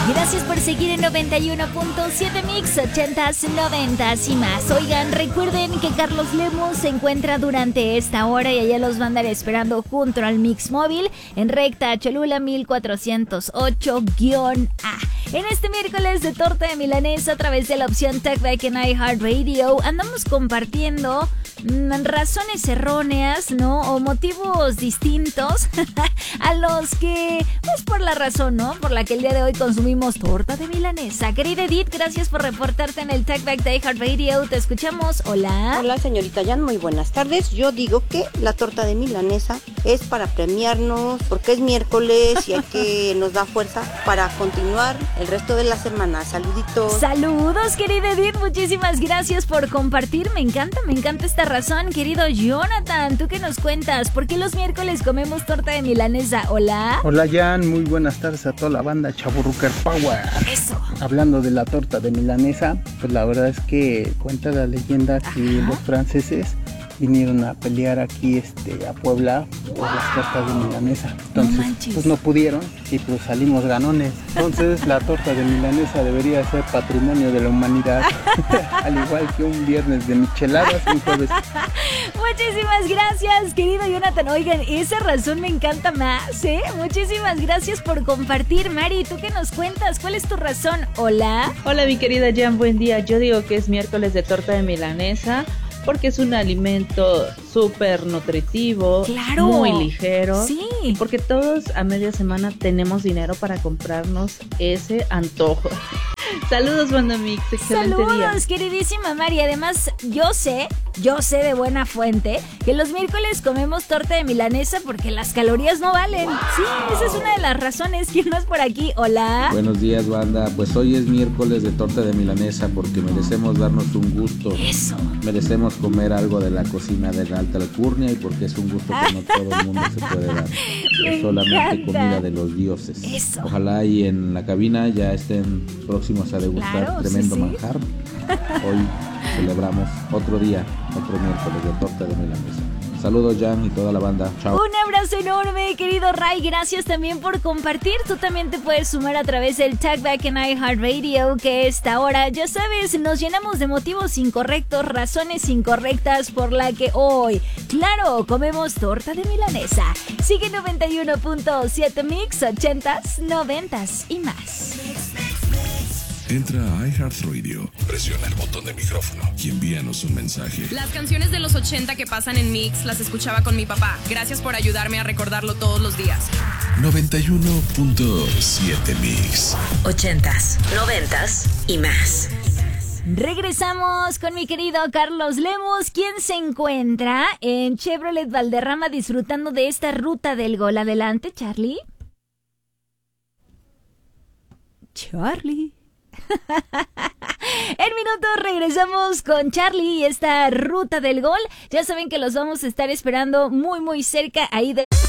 Gracias por seguir en 91.7 Mix, 80s, 90s y más. Oigan, recuerden que Carlos Lemus se encuentra durante esta hora y allá los va a andar esperando junto al Mix Móvil en recta Cholula 1408-A. En este miércoles de torta de milanesa a través de la opción Talkback en iHeartRadio andamos compartiendo razones erróneas, ¿no? O motivos distintos a los que, pues por la razón, ¿no? Por la que el día de hoy consumimos torta de milanesa. Querida Edith, gracias por reportarte en el Talkback de iHeartRadio. Te escuchamos. Hola. Hola, señorita Jan, muy buenas tardes. Yo digo que la torta de milanesa es para premiarnos porque es miércoles y hay que nos da fuerza para continuar el resto de la semana. Saluditos. Saludos, querida Edith. Muchísimas gracias por compartir. Me encanta esta razón. Querido Jonathan, ¿tú qué nos cuentas? ¿Por qué los miércoles comemos torta de milanesa? Hola. Hola, Jan. Muy buenas tardes a toda la banda Chaburruker Power. Eso. Hablando de la torta de milanesa, pues la verdad es que cuenta la leyenda que los franceses vinieron a pelear aquí a Puebla por las tortas de milanesa. Entonces, pues no pudieron y pues salimos ganones. Entonces, la torta de milanesa debería ser patrimonio de la humanidad. Al igual que un viernes de micheladas, un jueves. Muchísimas gracias, querido Jonathan. Oigan, esa razón me encanta más, ¿eh? Muchísimas gracias por compartir. Mari, ¿tú qué nos cuentas? ¿Cuál es tu razón? Hola. Hola, mi querida Jan, buen día. Yo digo que es miércoles de torta de milanesa porque es un alimento súper nutritivo, claro, muy ligero. Sí. Y porque todos a media semana tenemos dinero para comprarnos ese antojo. Saludos, Banda Mix, excelente Saludos, día. queridísima Mari. Además, yo sé de buena fuente que los miércoles comemos torta de milanesa porque las calorías no valen. Sí, esa es una de las razones. ¿Quién más por aquí? Hola. Buenos días, banda. Pues hoy es miércoles de torta de milanesa porque merecemos darnos un gusto. Eso. Merecemos comer algo de la cocina de la alta alcurnia y porque es un gusto que no todo el mundo se puede dar. Es solamente comida de los dioses. Eso. Ojalá y en la cabina ya estén próximos a degustar tremendo manjar. Hoy celebramos otro día, otro miércoles de torta de milanesa. Saludos, Jan, y toda la banda. Chao. Un abrazo enorme, querido Ray. Gracias también por compartir. Tú también te puedes sumar a través del Talkback en iHeartRadio, que esta hora, ya sabes, nos llenamos de motivos incorrectos, razones incorrectas por la que hoy, claro, comemos torta de milanesa. Sigue 91.7 Mix, 80s, 90s y más. Entra a iHeartRadio, presiona el botón de micrófono y envíanos un mensaje. Las canciones de los 80 que pasan en Mix las escuchaba con mi papá. Gracias por ayudarme a recordarlo todos los días. 91.7 Mix. 80s, 90s y más. Regresamos con mi querido Carlos Lemus, quien se encuentra en Chevrolet Valderrama disfrutando de esta ruta del gol. Adelante, Charlie. En minutos regresamos con Charlie y esta ruta del gol. Ya saben que los vamos a estar esperando muy cerca ahí de...